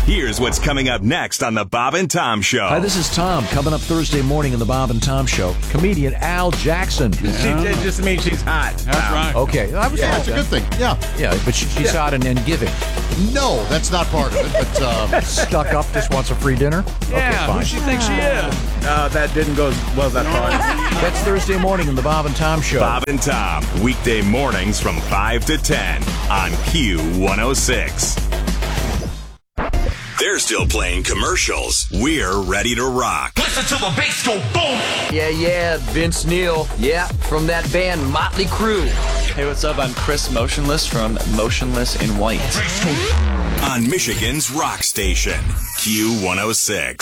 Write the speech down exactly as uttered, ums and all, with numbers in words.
Here's what's coming up next on the Bob and Tom Show. Hi, this is Tom. Coming up Thursday morning in the Bob and Tom Show, comedian Al Jackson. Yeah. She, it just means she's hot. That's um, right. Okay. I was yeah, that's a good thing. Yeah. Yeah, but she, she's yeah. hot and, and giving. No, that's not part of it. But uh, Stuck up, just wants a free dinner? Yeah, okay, who she thinks she is? Uh, that didn't go as well as I thought. That's Thursday morning in the Bob and Tom Show. Bob and Tom, weekday mornings from five to ten on Q one oh six. They're still playing commercials. We're ready to rock. Listen to the bass go boom. Yeah, yeah, Vince Neil. Yeah, from that band Motley Crue. Hey, what's up? I'm Chris Motionless from Motionless in White. On Michigan's rock station, Q one oh six.